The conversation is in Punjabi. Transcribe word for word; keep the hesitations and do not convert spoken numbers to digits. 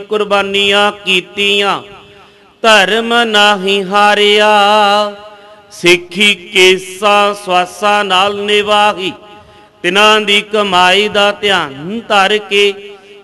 ਕੁਰਬਾਨੀਆਂ ਕੀਤੀਆਂ ਧਰਮ ਨਾਹੀਂ ਹਾਰਿਆ। ਸਿੱਖੀ ਕੇਸਾਂ ਸਵਾਸਾਂ ਨਾਲ ਨਿਵਾਹੀ ਤਿਨਾਂ ਦੀ ਕਮਾਈ ਦਾ ਧਿਆਨ ਧਰ ਕੇ